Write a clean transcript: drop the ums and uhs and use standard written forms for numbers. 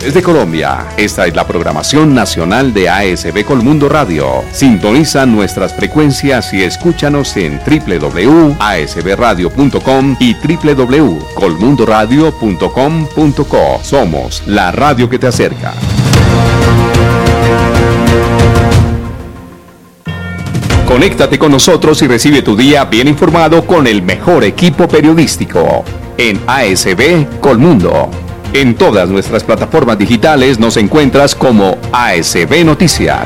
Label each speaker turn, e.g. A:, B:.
A: Desde Colombia, esta es la programación nacional de ASB Colmundo Radio. Sintoniza nuestras frecuencias y escúchanos en www.asbradio.com y www.colmundoradio.com.co. Somos la radio que te acerca. Conéctate con nosotros y recibe tu día bien informado con el mejor equipo periodístico en ASB Colmundo. En todas nuestras plataformas digitales nos encuentras como ASB Noticias.